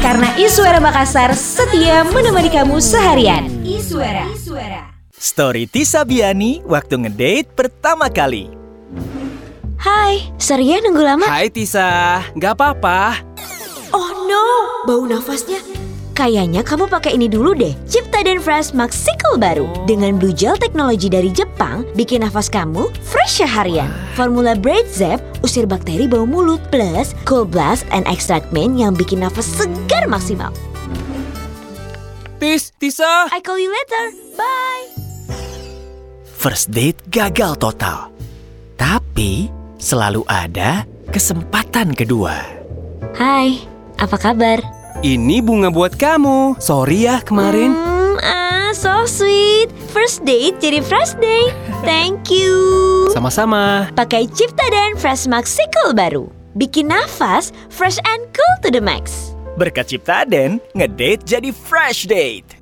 Karena Iswara Makassar setia menemani kamu seharian. Iswara. Story Tisa Biani waktu ngedate pertama kali. Hai, sorry ya nunggu lama. Hai Tisa, gak apa-apa. Oh no, bau nafasnya. Kayaknya kamu pakai ini dulu deh, Ciptaden Fresh Maxicle baru. Dengan blue gel teknologi dari Jepang, bikin nafas kamu fresh seharian. Formula Braid Zep, usir bakteri bau mulut, plus Cold Blast and Extract Mint yang bikin nafas segar maksimal. Tisa. I call you later, bye. First date gagal total. Tapi selalu ada kesempatan kedua. Hai, apa kabar? Ini bunga buat kamu. Sorry ya kemarin. So sweet. First date jadi fresh date. Thank you. Sama-sama. Pakai Ciptaden Fresh Maxicle baru. Bikin nafas fresh and cool to the max. Berkat Ciptaden, ngedate jadi fresh date.